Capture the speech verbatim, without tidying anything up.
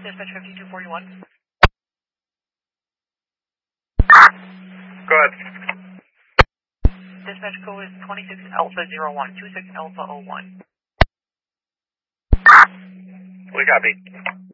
Dispatch fifty-two forty-one. Go ahead. Dispatch code is twenty-six Alpha zero one, twenty-six Alpha oh one. We copy.